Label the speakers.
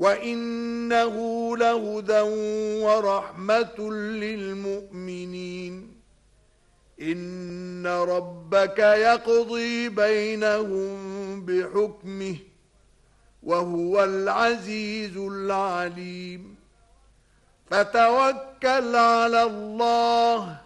Speaker 1: وإنه لهدى ورحمة للمؤمنين إن ربك يقضي بينهم بحكمه وهو العزيز العليم فتوكل على الله